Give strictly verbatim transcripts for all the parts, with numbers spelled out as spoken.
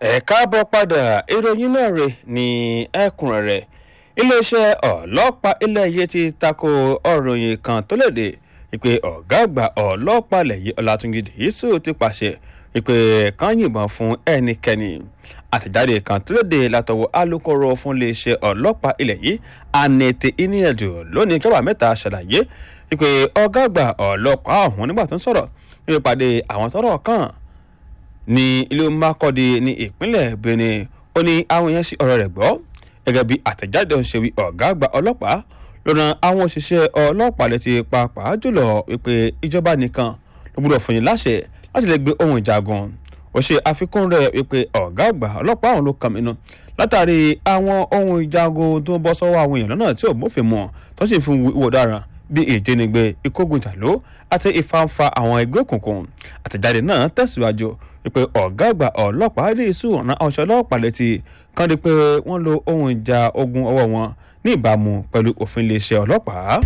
ẹ káàbọ̀ padà ìròyìn náà rè ní ẹ̀kúnrẹ́rẹ́ iléeṣẹ́ ọlọ́pàá ilẹ̀ yìí ti tako ọ̀rọ̀ yìí kan tó léde ìpè ọ̀gá àgbà ọlọ́pàá ilẹ̀ yìí Ọlátúnjí Dìísù ti pàṣẹ ìpè kan yìnbọn fún ẹnikẹ́ni. Àtẹ̀jáde kan tó léde látọwọ́ alukoro fún iléeṣẹ́ ọlọ́pàá ilẹ̀ yìí Anete Iniedu lónìí kẹwàá mẹ́ta ṣàlàyé ìpè ọ̀gá àgbà ọlọ́pàá ọ̀hún nígbà tó ń sọ̀rọ̀ níbi ìpàdé àwọn tọ́rọ̀ kàn ní ìlú Makurdi ní ìpínlẹ̀ Benin. Ó ní àwọn èèyàn sí ọ̀rọ̀ rẹ̀ gbọ́ gẹ́gẹ́ bí àtẹ̀jáde ń ṣe wí ọ̀gá àgbà ọlọ́pàá ló ran àwọn òṣìṣẹ́ ọlọ́pàá létí pàápàá jùlọ wípé ìjọba nìkan ló gbọ́dọ̀ fún yín láṣẹ láti lè gbé ohun ìjagun. Ó ṣe àfikún rẹ̀ wípé ọ̀gá àgbà ọlọ́pàá ọ̀hún ló kàn mínú látàrí àwọn ohun ìjagun tó ń bọ́ sọ́wọ́ àwọn èèyàn lọ́nà tí ò bófin mu tó sì fún ìwò ọ̀daràn bí ìjínigbé ìkógun ìtàló àti ìfàǹfà àwọn ẹgbẹ́ òkùnkùn. Àtẹ̀jáde náà tẹ̀síwájú wípé ọ̀gá àgbà ọlọ́pàá Dìísù ọ̀nà ọ̀ṣọ́ ọlọ́pàá létí kan rí pé wọ́n lo ohun ìjà ogun ọwọ́ wọn ní ìbámu pẹ̀lú òfin iléeṣẹ́ ọlọ́pàá.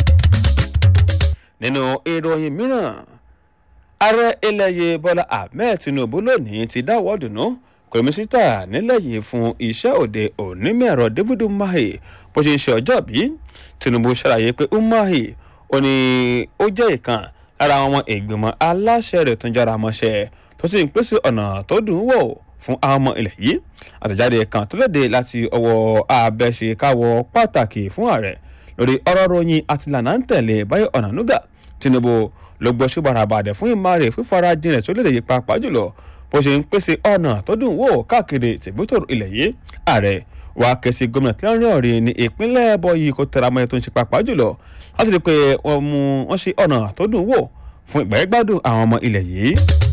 Nínú ìròyìn mìíràn, ààrẹ ilẹ̀ yìí Bọ́lá Ahmed Tinubu lónìí ti dáwọ́ dùnú pé mínísítà nílẹ̀ yìí fún iṣẹ́ òde onímọ̀-ẹ̀rọ David Umahi bó ṣe ń ṣe ọjọ́ bí. Tinubu ṣàlàyé pé Umahi ó ní ó jẹ́ ìkan lára àwọn ìgbìmọ̀ aláṣẹ rẹ̀ tó ń jára mọ́ṣẹ́ tó sì ń pèsè ọ̀nà tó dùn wò fún àwọn ọmọ ilẹ̀ yìí. Àtẹ̀jáde kan tó léde láti ọwọ́ abẹ́ṣekáwọ́ pàtàkì fún ààrẹ lórí ọ̀rọ̀ ròyìn àti ìlànà ń tẹ̀lé Báyọ̀ Ọ̀nànúgà. Tinubu ló gbọ́ ṣùgbọ́n àbàdẹ̀ fún ìmárè fífarajìn rẹ̀ tó léde yìí pàápàá jùlọ bó ṣe ń pèsè ọ̀nà tó dùn wò káàkiri tìbútòrò ilẹ̀ yìí. Ààrẹ wàá ké sí gómìnà tí wọ́n rí ọ̀rìn ní ìpínlẹ̀ bọ́yì kó tẹra mọ́ ẹ tó ń ṣe pàápàá jùlọ láti rí i pé wọ́n mú wọ́n ṣe ọ̀nà tó dùn wò fún ìgbàgbádùn àwọn ọmọ ilẹ̀ yìí.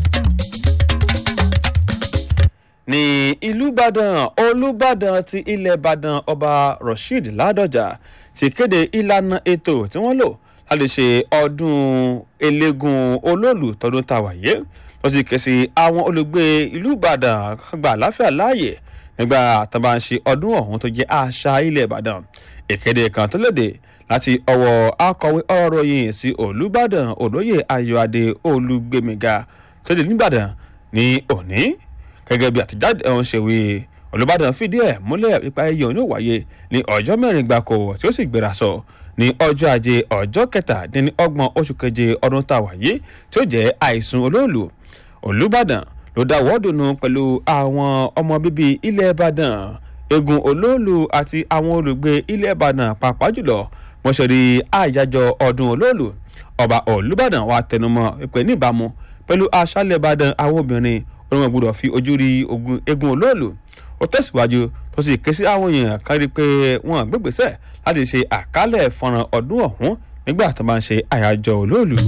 Ní ìlú Ìbàdàn, Olúbàdàn ti ilẹ̀ Ìbàdàn Ọba Rasheed Ládọjà ti kéde ìlànà ètò tí wọ́n lò láti ṣe ọdún eléégún olóòlù tọdún tàwáyé. Wọ́n sì ké sí àwọn olùgbé ìlú Ìbàdàn gba àláfíà láàyè nígbà tó bá ń ṣe ọdún ọ̀hún tó jẹ́ àṣà ilẹ̀ Ìbàdàn. Ìkéde kan tó léde láti ọwọ́ akọ̀wé ọ̀rọ̀ ròyìn sí Olúbàdàn Olóyè Ayọ̀adé Olúgbémiga tó dé níbàdàn ní òní. Gẹ́gẹ́ bí àtẹ̀jáde ọ̀hún ṣe wí, Olúbàdàn fìdí ẹ̀ múlẹ̀ pípa ẹyẹ òní ò wáyé ní ọjọ́ mẹ́rin gbáko tí ó sì gbéra sọ ní ọjọ́ ajé ọjọ́ kẹtàdínlọ́gbọ̀n oṣù keje ọdún tàwáyé tí ó jẹ́ àìsùn olóòlù. Olúbàdàn ló dáwọ́ dùnú pẹ̀lú àwọn ọmọ bíbí ilẹ̀ Ìbàdàn, eégún olóòlù àti àwọn olùgbé ilẹ̀ Ìbàdàn pàápàá jùlọ wọ́n ṣe rí àyájọ́ ọdún olóòlù. Ọba Olúbàdàn wá tẹnumọ́ pé níbàámu pẹ̀lú àṣàlẹ̀ Ìbàdàn àwọn obìnrin onímọ̀ gbọ́dọ̀ fi ojú rí eégún olóòlù. Ó tẹ̀síwájú tó sì ké sí àwọn èèyàn kan rí pé wọ́n gbégbèsè láti ṣe àkálẹ̀ fọ́nrán ọdún ọ̀hún nígbà tó bá ń ṣe àyájọ́ olóòlù.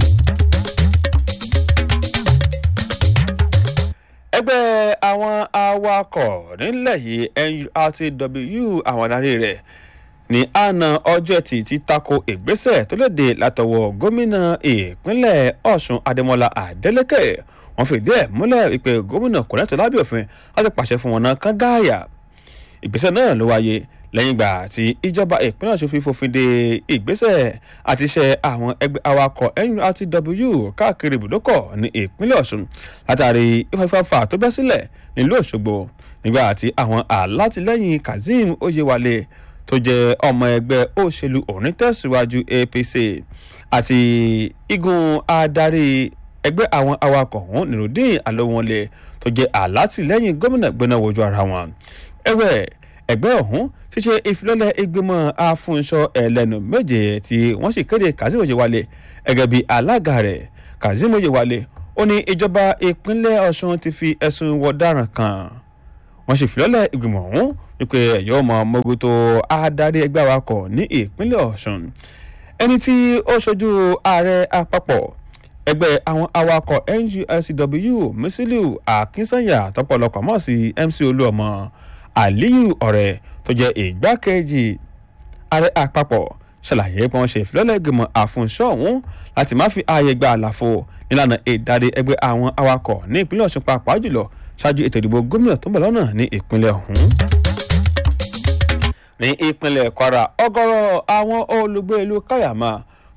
Ẹgbẹ́ àwọn awakọ̀ nílẹ̀ yìí N U R T W àwọn adarí rẹ̀ ní àná ọjọ́ Ẹtì ti tako ìgbésẹ̀ tó léde látọwọ́ gómìnà ìpínlẹ̀ Ọ̀ṣun Adémọ́lá Adélékè. Wọ́n fìdí ẹ̀ múlẹ̀ ìpè gómìnà kò lẹ́tọ̀ọ́ lábẹ́ òfin láti pàṣẹ fún wọn náà kán gáàyà. Ìgbésẹ̀ náà ló wáyé lẹ́yìn ìgbà tí ìjọba ìpínlẹ̀ Ọ̀ṣun fi fòfin de ìgbésẹ̀ àti iṣẹ́ àwọn ẹgbẹ́ awakọ̀ N U R T W káàkiri ibùdókọ̀ ní ìpínlẹ̀ Ọ̀ṣun látàrí ìfàfàfà tó bẹ́ sílẹ̀ nílùú Òṣogbo nígbà tí àwọn alátìlẹ́yìn Kazeem Oyewale tó jẹ́ ọmọ ẹgbẹ́ òṣèlú Onítẹ̀síwájú A P C àti igun adarí ẹgbẹ́ àwọn awakọ̀ ọ̀hún Nurudeen Alówónlé tó jẹ́ alátìlẹ́yìn gómìnà gbéná wojú ara wọn. Ẹgbẹ́ ẹgbẹ́ ọ̀hún ti ṣe ìfilọ́lẹ̀ ìgbìmọ̀ afúnṣọ ẹlẹ́nu méje tí wọ́n sì kéde Kazeem Oyewale gẹ́gẹ́ bí alága rẹ̀. Kazeem Oyewale ó ní ìjọba ìpínlẹ̀ Ọ̀ṣun ti fi ẹ̀sùn wọ̀daràn kàn. Wọ́n sì filọ́lẹ̀ ìgbìmọ̀ ọ̀hún wípé ẹ̀yọ́ ọmọ mọ́gòtò adarí ẹgbẹ́ awakọ̀ ní ìpínlẹ̀ Ọ̀ṣun. Ẹni tí ó ṣojú ààrẹ àpapọ̀ ẹgbẹ́ àwọn awakọ̀ N U R T W Musiliu Akinsanya tọ́pọ̀lọpọ̀ mọ̀ sí M C Olúọmọ Aliyu Ọ̀rẹ́ tó jẹ́ ìgbákejì ààrẹ àpapọ̀ ṣàlàyé pé wọ́n ṣe ìfilọ́lẹ̀ ìgbìmọ̀ àfúnṣọ́ ọ̀hún láti má fi ààyè gba àlàfo nílànà ìdarí ẹgbẹ́ àwọn awakọ̀ ní ìpínlẹ̀ Ọ̀ṣun pàápàá jùlọ ṣáájú ètò ìdìbò gómìnà tó ń bọ̀ lọ́nà ní ìpínlẹ̀ ọ̀hún. Ní ìpínlẹ̀ Kwara, ọ̀gọ̀rọ̀ àwọn olùgbé ìlú Kayama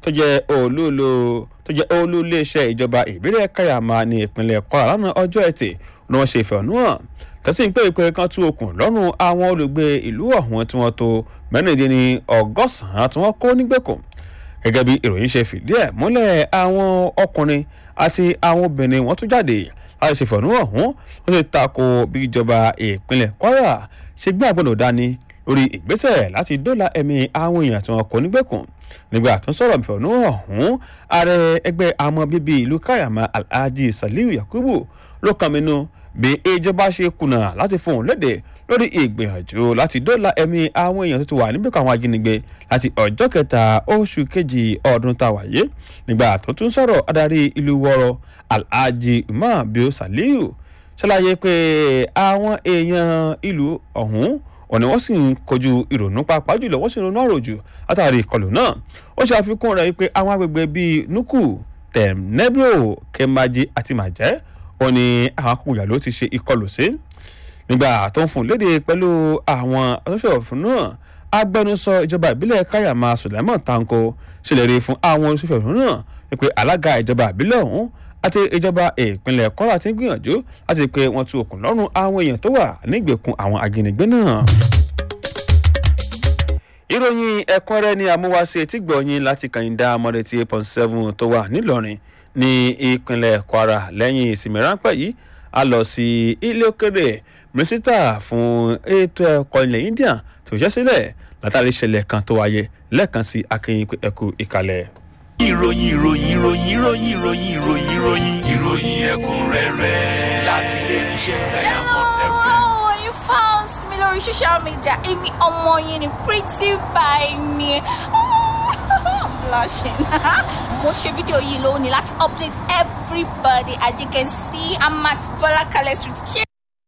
tó jẹ́ olúlo tó jẹ́ olú iléeṣẹ́ ìjọba ìbílẹ̀ Kayama ní ìpínlẹ̀ Kwara lánàá ọjọ́ Ẹtì ni wọ́n ṣe ìfẹ̀hónúhàn tẹ̀sí pé ìpè kan tú okùn lọ́rùn àwọn olùgbé ìlú ọ̀hún tí wọ́n tó mẹ́rìndínlẹ́ni ọgọ́sàn-án tí wọ́n kó nígbèkùn gẹ́gẹ́ bí ìròyìn ṣe fìdí ẹ̀ múlẹ̀ àwọn ọkùnrin àti àwọn obìnrin wọ́n tún jáde láti ṣe ìfẹ̀hónúhàn ọ̀hún wọ́n ti tako bí ìjọba ìpínlẹ̀ Kwara ṣe gbé àgbọ̀nọ̀ dání lórí ìgbésẹ̀ láti dóòlà ẹ̀mí àwọn èèyàn tí wọ́n kó nígbèkùn nígbà tó ń sọ̀rọ̀ ìfẹ̀hónúhàn ọ̀hún ààrẹ ẹgbẹ́ àwọn bíbí ìlú Kayama Alhaji Saliu Yakubu ló kàn mínú bí ìjọba ṣe kùnà láti fohùn lédè lórí ìgbìyànjú láti dóòlà ẹ̀mí àwọn èèyàn tó ti wà níbìkan àwọn ajínigbé láti ọjọ́ kẹta oṣù kejì ọdún tá a wáyé nígbà tó tún sọ̀rọ̀ adarí ìlú Wọ́rọ́ Alhaji Umar Bio Saliu ṣàlàyé pé àwọn èèyàn ìlú ọ̀hún ọ̀nà wọ́n sì ń kojú ìrònú pàápàá jùlọ wọ́n sì ń ronú àròjù látàrí ìkọlù náà ó ṣe àfikún rẹ̀ pé àwọn agbègbè bíi Nuku Temnebro Kemaji àti Majẹ́ ó ní àwọn akókòyà ló ti ṣe ìkọlù sí nígbà tó ń fún léde pẹ̀lú àwọn ọ̀ṣọ́fẹ́ òfin náà agbẹnusọ ìjọba ìbílẹ̀ Kayama Suleiman Tanko ṣèlérí fún àwọn ọ̀ṣọ́fẹ́ òfin náà wípé alága ìjọba ìbílẹ̀ ọ̀hún àti ìjọba ìpínlẹ̀ Kwara ti ń gbìyànjú láti pé wọ́n tú okùn lọ́rùn àwọn èèyàn tó wà nígbèkùn àwọn ajínigbé náà. ìròyìn ẹ̀kúnrẹ́rẹ́ ni àmúwáṣe tí gbọ̀nyìn láti kàyíndà mọ́rẹ́tì eight point seven tó wà nílọrin ní ìpínlẹ̀ Kwara lẹ́yìn ìsinmi ráńpẹ́ yìí a lọ sí ilé òkèrè mínísítà fún ètò ẹ̀kọ́ ilẹ̀ India tó ṣẹ́ sílẹ̀ látàrí ìṣẹ̀lẹ̀ kan tó wáyé lẹ́ẹ̀kan sí akínyìn ẹ̀kú ìkàlẹ̀. ìròyìn ìròyìn ìròyìn ìròyìn ìròyìn ìròyìn ìròyìn ìròyìn ẹ̀kúnrẹ́rẹ́ láti ilé iṣẹ́ Diamond F M. Hello, you found me lórí social media. Èmi ọmọ yín ni pretty by ni. I'm blushing. Mo ṣe fídíò yìí lónìí láti update everybody. As you can see, I'm at Bọ́lákalẹ̀ Street.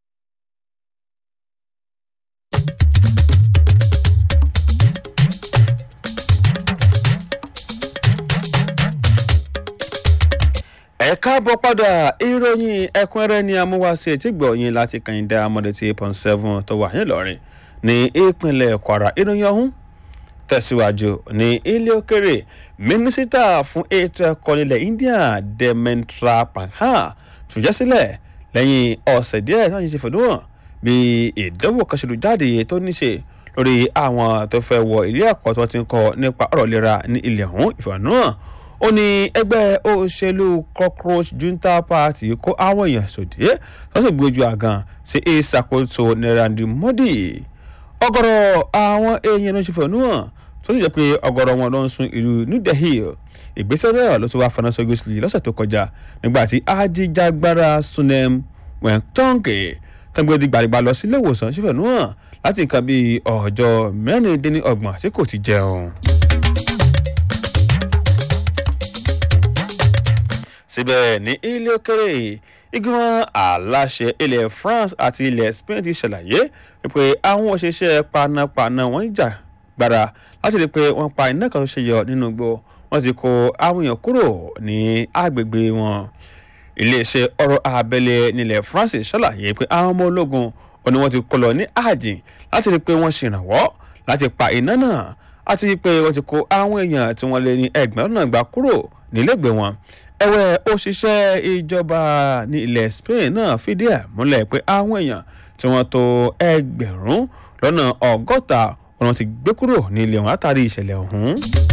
ẹ káàbọ̀ padà ìròyìn ẹ̀kúnrẹ́rẹ́ ni amúwáṣe tí gbọ̀nyìn láti kàyíndà mọ́rẹ́tì eight point seven tó wà nílọrin ní ìpínlẹ̀ Kwara ìròyìn ọ̀hún tẹ̀síwájú ní ilé òkèrè mínísítà fún ètò ẹ̀kọ́ nílẹ̀ India Dharmendra Pradhan tún jẹ́ sílẹ̀ lẹ́yìn ọ̀sẹ̀ díẹ̀ tí wọ́n ṣe fẹ̀dùn hàn bí ìdánwò kan ṣe lù jáde tó níṣe lórí àwọn tó fẹ́ wọ ilé ẹ̀kọ́ tí wọ́n ti ń kọ́ nípa ọ̀rọ̀ ìlera ní ilẹ̀ ọ̀hún ìfẹ̀hónúhàn ó ní ẹgbẹ́ òṣèlú Cockroach Junta Party kó àwọn èèyàn sòdí wọ́n sì gbójú àgàn sí ìṣàkóso Narendra Modi ọ̀gọ̀rọ̀ àwọn èèyàn ló ń ṣe fẹ̀hónúhàn tó sì jẹ́ pé ọ̀gọ̀rọ̀ wọn ló ń sun ìlú New Delhi ìgbésẹ̀ náà ló tún wá fana sọ́gbó sílẹ̀ lọ́sẹ̀ tó kọjá nígbà tí ajíjàgbara Sunem Wengtonge tẹ́gbẹ́dì gbàgbà lọ sí ilé ìwòsàn ṣe fẹ̀hónúhàn láti nǹkan bíi ọjọ́ mẹ́rìndínlọ́gbọ̀n tí kò ti jẹun. síbẹ̀ ní ilé òkèrè ìgbìmọ̀ aláṣẹ ilẹ̀ France àti ilẹ̀ Spain ti ṣàlàyé pé àwọn òṣìṣẹ́ panápaná wọn ń jà gbára láti rí i pé wọ́n pa iná kan tó ṣe yọ nínú igbó wọ́n ti kó àwọn èèyàn kúrò ní agbègbè wọn. iléeṣẹ́ ọ̀rọ̀ abẹ́lé nílẹ̀ France ṣàlàyé pé àwọn ọmọ ológun ni wọ́n ti kó lọ ní àjìn láti rí i pé wọ́n ṣèrànwọ́ láti pa iná náà àti pé wọ́n ti kó àwọn èèyàn tí wọ́n lé ní ẹgbẹ̀rún náà gbà kúrò nílégbè wọn. ẹ̀wẹ̀ òṣìṣẹ́ ìjọba ní ilẹ̀ Spain náà fìdí ẹ̀ múlẹ̀ pé àwọn èèyàn tí wọ́n tó ẹgbẹ̀rún lọ́nà ọgọ́ta ọ̀nà ti gbé kúrò ní ilé wọn látàrí ìṣẹ̀lẹ̀ ọ̀hún.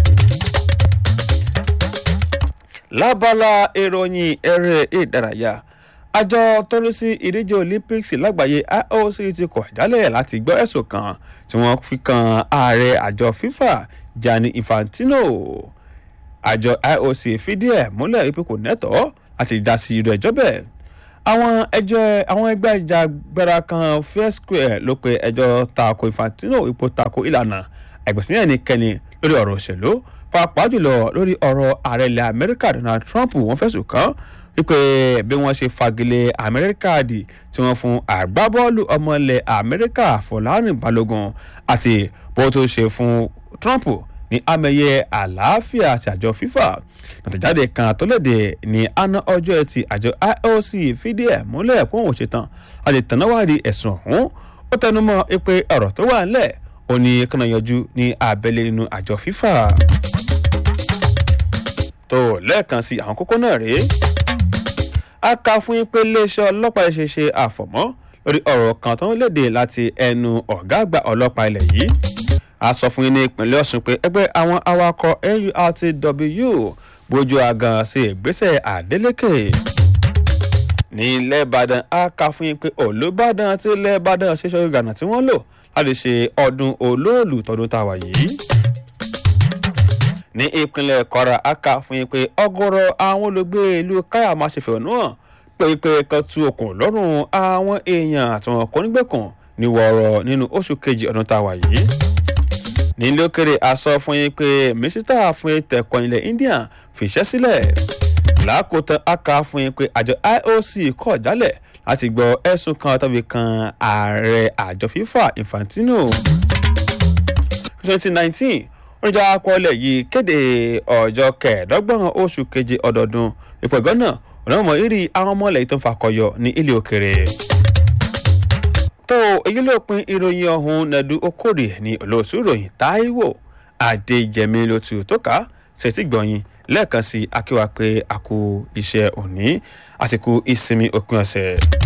lábala ìròyìn eré ìdárayá àjọ tó ń rí sí ìdíje Olympics lágbàáyé I O C ti kọ̀ jálẹ̀ láti gbọ́ ẹ̀sùn kan tí wọ́n fi kan ààrẹ àjọ FIFA Gianni Infantino. àjọ I O C fìdí ẹ̀ múlẹ̀ wípé kò nẹ́tọ̀ọ́ láti dá sí irú ẹjọ́ bẹ́ẹ̀. àwọn ẹjọ́ àwọn ẹgbẹ́ ìjàgbara kan Fair Square ló pe ẹjọ́ tako Infantino ipò tako ìlànà àìgbẹ̀sìn ẹnikẹ́ni lórí ọ̀rọ̀ òṣèlú pàápàá jùlọ lórí ọ̀rọ̀ ààrẹ ilẹ̀ Amẹ́ríkà Donald Trump. wọ́n fẹ̀sùn kàn wípé bí wọ́n ṣe fagilé Amẹ́ríkà dì tí wọ́n fún àgbábọ́ọ̀lù ọmọ ilẹ̀ Amẹ́ríkà Fọlárìn Balógun àti bó tó ṣe fún Trump ní àmẹ̀yẹ àlàáfíà àti àjọ FIFA. àtẹ̀jáde kan tó léde ní àná ọjọ́ ẹtì àjọ I O C fìdí ẹ̀ múlẹ̀ pé òun ò ṣetán àti tẹ̀náwádìí ẹ̀sùn ọ̀hún. ó tẹnumọ́ pé ọ̀rọ̀ tó wà ńlẹ̀ ó ní kànáà yanjú ní abẹ́lé nínú àjọ FIFA. tó lẹ́ẹ̀kan sí àwọn kókó náà rèé. a kà fún yín pé iléeṣẹ́ ọlọ́pàá ṣe ṣe àfọ̀mọ́ lórí ọ̀rọ̀ kan tó ń léde láti ẹnu ọ̀gá àgbà ọlọ́pàá ilẹ̀ yìí. a sọ fún yín ní ìpínlẹ̀ Ọ̀ṣun pé ẹgbẹ́ àwọn awakọ̀ N U R T W gbójú agan sí ìgbésẹ̀ Adeleke. ní ilẹ̀ Ìbàdàn a kà fún yín pé Olúbàdàn àti ilẹ̀ Ìbàdàn ṣe ṣọ́ ìgbàna tí wọ́n lò láti ṣe ọdún Olóòlù tọdún táwa yìí. ní ìpínlẹ̀ Kwara a kà fún yín pé ọ̀gọ̀rọ̀ àwọn olùgbé ìlú Káyàmá ṣe fẹ̀hónú hàn pé pé kan tú okùn lọ́rùn àwọn èèyàn àti wọn kò nígbèkùn ní wọ̀ọ̀rọ̀ nínú oṣù kejì ọdún táwa yìí. nílé òkèrè a sọ fún yín pé mínísítà fún ètò ẹ̀kọ́ ilẹ̀ India fìṣẹ́ sílẹ̀. lákòótán a kà fún yín pé àjọ I O C kọ̀ jálẹ̀ láti gbọ́ ẹ̀sùn kan tàbí kan ààrẹ àjọ FIFA Infantino. twenty nineteen oníjà akọọlẹ̀ yìí kéde ọjọ́ kẹẹ̀ẹ́dọ́gbọ̀n oṣù keje ọdọọdún ipò ẹ̀gọ́ náà ọ̀nàmọ̀ ìrì àwọn ọmọ ilẹ̀ tó ń fakọyọ ní ilé òkèrè. tó èyí ló pin ìròyìn ọ̀hún nẹ̀dú okòrè ní olóòtú ìròyìn Táíwò Adéjẹmí ló tu tó ká ṣètì gbọ̀nyìn lẹ́ẹ̀kan sí akíwá pé a kú iṣẹ́ òní àsìkò ìsinmi òpin ọ̀sẹ̀.